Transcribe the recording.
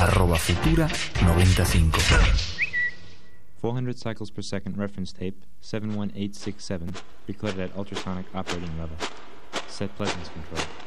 @futura95. 400 cycles per second reference tape, 71867, recorded at ultrasonic operating level. Set Pleasance control.